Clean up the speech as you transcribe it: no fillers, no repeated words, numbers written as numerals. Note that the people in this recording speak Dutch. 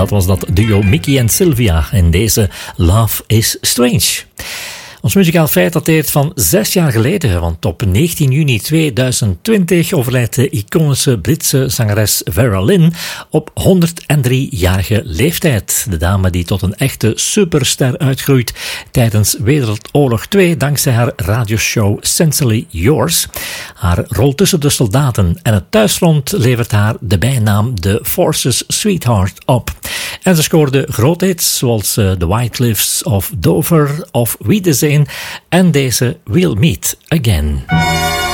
dat was dat duo Mickey en Sylvia in deze Love is Strange. Ons muzikaal feit dateert van 6 jaar geleden, want op 19 juni 2020 overlijdt de iconische Britse zangeres Vera Lynn op 103-jarige leeftijd. De dame die tot een echte superster uitgroeit tijdens Wereldoorlog 2 dankzij haar radioshow Sincerely Yours. Haar rol tussen de soldaten en het thuisfront levert haar de bijnaam The Forces Sweetheart op. En ze scoorde grote hits zoals The White Cliffs of Dover of We The Zane en deze We'll Meet Again.